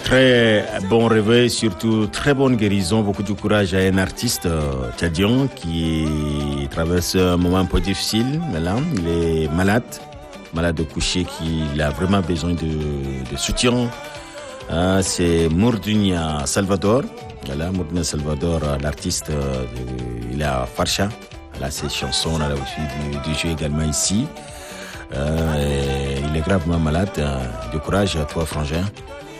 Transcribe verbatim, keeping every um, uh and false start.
Très bon réveil, surtout très bonne guérison, beaucoup de courage à un artiste euh, tchadien qui traverse un moment un peu difficile. Voilà, il est malade, malade de coucher, qui a vraiment besoin de, de soutien. Euh, c'est Mourdunia Salvador. Voilà, Mourdunia Salvador, l'artiste, euh, de, il est à Farcha. Voilà, ses chansons, on a aussi du, du jeu également ici. Euh, il est gravement malade. Euh, de courage à toi, frangin.